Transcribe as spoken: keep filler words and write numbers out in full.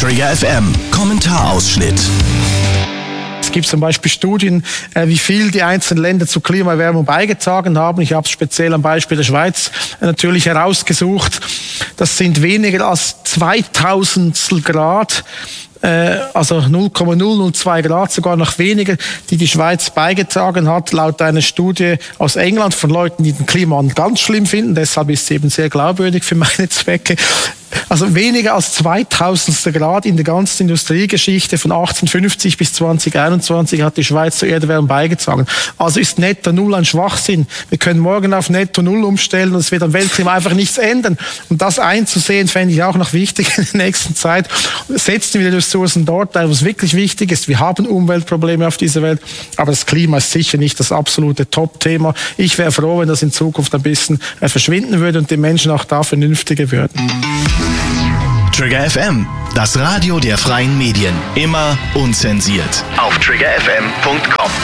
Trigger F M Kommentarausschnitt. Es gibt zum Beispiel Studien, wie viel die einzelnen Länder zur Klimaerwärmung beigetragen haben. Ich habe es speziell am Beispiel der Schweiz natürlich herausgesucht. Das sind weniger als zweitausendstel Grad, also null Komma null null zwei Grad, sogar noch weniger, die die Schweiz beigetragen hat, laut einer Studie aus England von Leuten, die den Klimawandel ganz schlimm finden. Deshalb ist sie eben sehr glaubwürdig für meine Zwecke. Also weniger als zweitausendstel Grad in der ganzen Industriegeschichte von achtzehnhundertfünfzig bis zweitausendeinundzwanzig hat die Schweiz zur Erderwärmung beigetragen. Also ist Netto Null ein Schwachsinn. Wir können morgen auf Netto Null umstellen und es wird am Weltklima einfach nichts ändern. Und das einzusehen, fände ich auch noch wichtig in der nächsten Zeit. Setzen wir die Ressourcen dort ein, was wirklich wichtig ist. Wir haben Umweltprobleme auf dieser Welt, aber das Klima ist sicher nicht das absolute Top-Thema. Ich wäre froh, wenn das in Zukunft ein bisschen verschwinden würde und die Menschen auch da vernünftiger würden. Trigger F M, das Radio der freien Medien. Immer unzensiert. Auf trigger f m punkt com.